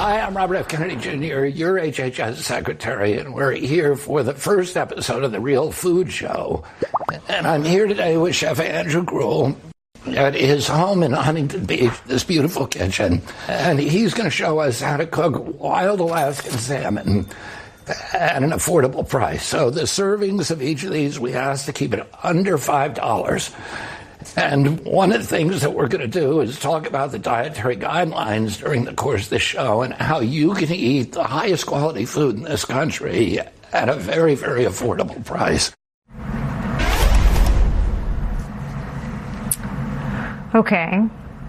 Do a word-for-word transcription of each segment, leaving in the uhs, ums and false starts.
Hi, I'm Robert F. Kennedy Junior, your H H S secretary, and we're here for the first episode of The Real Food Show. And I'm here today with Chef Andrew Gruel at his home in Huntington Beach, this beautiful kitchen. And he's going to show us how to cook wild Alaskan salmon at an affordable price. So the servings of each of these, we ask to keep it under five dollars. And one of the things that we're going to do is talk about the dietary guidelines during the course of the show and how you can eat the highest quality food in this country at a very, very affordable price. Okay.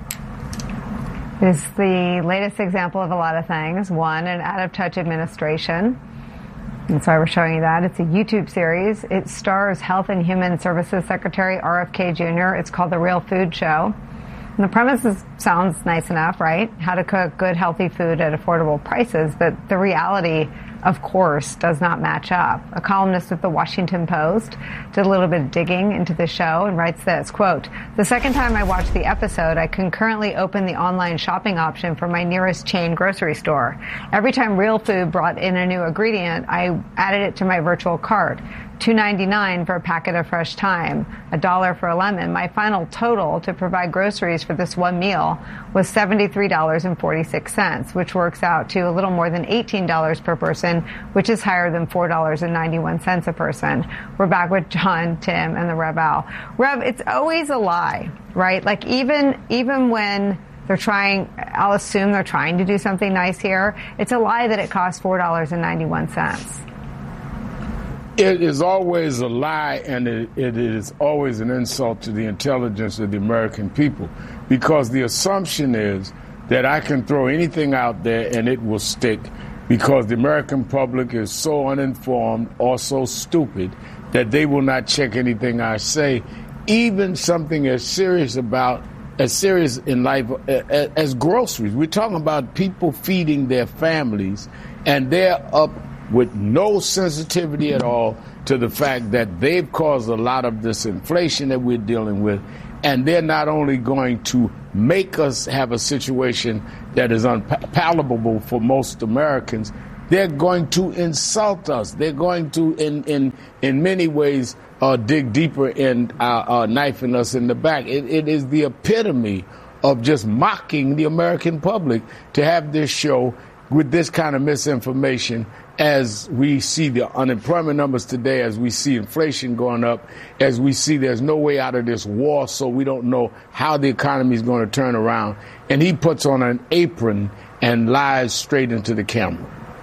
This is the latest example of a lot of things. One, an out-of-touch administration. That's why we're showing you that. It's a YouTube series. It stars Health and Human Services Secretary R F K Junior It's called The Real Food Show. And the premise is, sounds nice enough, right? How to cook good, healthy food at affordable prices. But the reality, of course, does not match up. A columnist at the Washington Post did a little bit of digging into the show and writes this, quote, "The second time I watched the episode, I concurrently opened the online shopping option for my nearest chain grocery store. Every time Real Food brought in a new ingredient, I added it to my virtual cart. two ninety-nine for a packet of fresh thyme, a dollar for a lemon. My final total to provide groceries for this one meal was seventy-three dollars and forty-six cents, which works out to a little more than eighteen dollars per person, which is higher than four dollars and ninety-one cents a person." We're back with John, Tim, and the Rev Al. Rev, it's always a lie, right? Like even even when they're trying, I'll assume they're trying to do something nice here, it's a lie that it costs four dollars and ninety-one cents. It is always a lie, and it, it is always an insult to the intelligence of the American people, because the assumption is that I can throw anything out there and it will stick, because the American public is so uninformed or so stupid that they will not check anything I say, even something as serious about as serious in life as, as groceries. We're talking about people feeding their families, and they're up with no sensitivity at all to the fact that they've caused a lot of this inflation that we're dealing with, and they're not only going to make us have a situation that is unpalatable for most Americans, they're going to insult us. They're going to, in in in many ways, uh, dig deeper in uh, uh, knifing us in the back. It, it is the epitome of just mocking the American public to have this show with this kind of misinformation, as we see the unemployment numbers today, as we see inflation going up, as we see there's no way out of this war, so we don't know how the economy is going to turn around. And he puts on an apron and lies straight into the camera.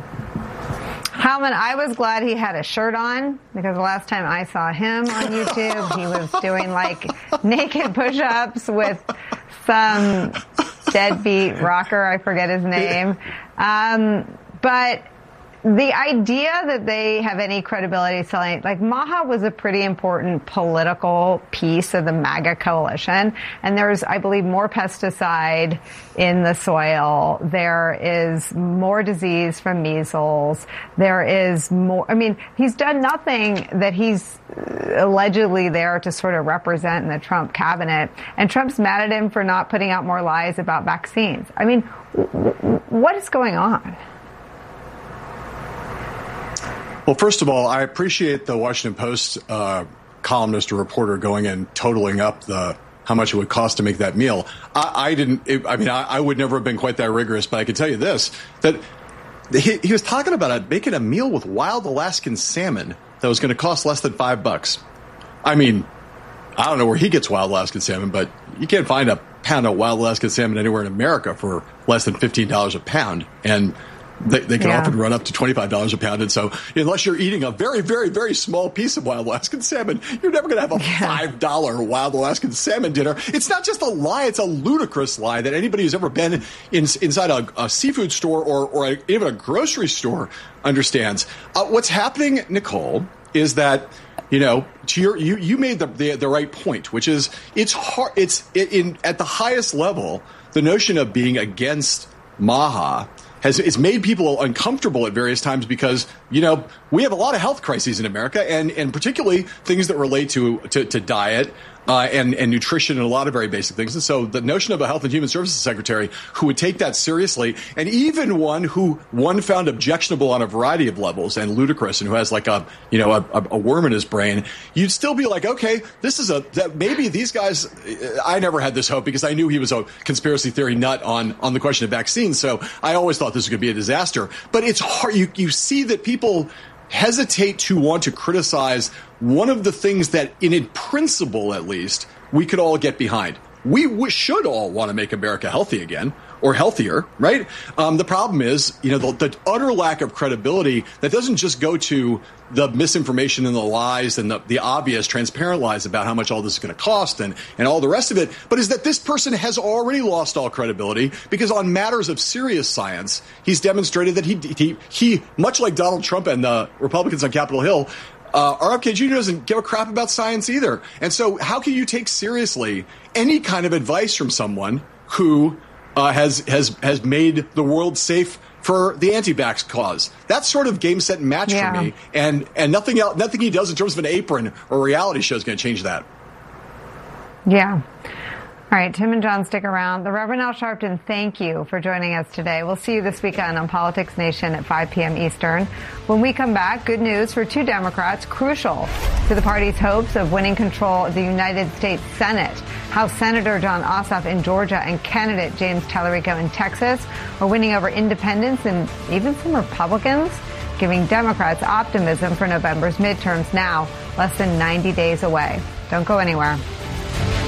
Howman, I was glad he had a shirt on, because the last time I saw him on YouTube, he was doing like naked push-ups with some deadbeat rocker. I forget his name. Um, but the idea that they have any credibility selling, like Maha was a pretty important political piece of the MAGA coalition. And there's, I believe, more pesticide in the soil. There is more disease from measles. There is more, I mean, he's done nothing that he's allegedly there to sort of represent in the Trump cabinet. And Trump's mad at him for not putting out more lies about vaccines. I mean, what is going on? Well, first of all, I appreciate the Washington Post uh, columnist or reporter going and totaling up the how much it would cost to make that meal. I, I didn't. It, I mean, I, I would never have been quite that rigorous, but I can tell you this: that he, he was talking about a, making a meal with wild Alaskan salmon that was going to cost less than five bucks. I mean, I don't know where he gets wild Alaskan salmon, but you can't find a pound of wild Alaskan salmon anywhere in America for less than fifteen dollars a pound, and They, they can yeah. often run up to twenty-five dollars a pound. And so unless you're eating a very, very, very small piece of wild Alaskan salmon, you're never going to have a yeah. five dollar wild Alaskan salmon dinner. It's not just a lie. It's a ludicrous lie that anybody who's ever been in, inside a, a seafood store or, or a, even a grocery store understands. Uh, what's happening, Nicole, is that, you know, to your, you, you made the, the, the right point, which is it's hard. It's in at the highest level, the notion of being against Maha has it's made people uncomfortable at various times because, you know, we have a lot of health crises in America, and, and particularly things that relate to, to, to diet uh, and, and nutrition and a lot of very basic things. And so the notion of a Health and Human Services Secretary who would take that seriously, and even one who one found objectionable on a variety of levels and ludicrous, and who has like a you know a, a worm in his brain, you'd still be like, okay, this is a that maybe these guys. I never had this hope because I knew he was a conspiracy theory nut on on the question of vaccines, so I always thought this was going to be a disaster. But it's hard. You you see that people hesitate to want to criticize one of the things that, in, in principle at least, we could all get behind. We w- should all want to make America healthy again, or healthier, right? Um, the problem is, you know, the, the utter lack of credibility that doesn't just go to the misinformation and the lies and the, the obvious transparent lies about how much all this is going to cost and, and all the rest of it, but is that this person has already lost all credibility because on matters of serious science, he's demonstrated that he, he, he much like Donald Trump and the Republicans on Capitol Hill, Uh, R F K Junior doesn't give a crap about science either. And so how can you take seriously any kind of advice from someone who uh, has has has made the world safe for the anti-vax cause? That's sort of game, set, and match yeah. for me. And and nothing else, nothing he does in terms of an apron or a reality show is going to change that. Yeah. All right, Tim and John, stick around. The Reverend Al Sharpton, thank you for joining us today. We'll see you this weekend on Politics Nation at five p.m. Eastern. When we come back, good news for two Democrats crucial to the party's hopes of winning control of the United States Senate. House Senator Jon Ossoff in Georgia and candidate James Tallarico in Texas are winning over independents and even some Republicans, giving Democrats optimism for November's midterms now, less than ninety days away. Don't go anywhere.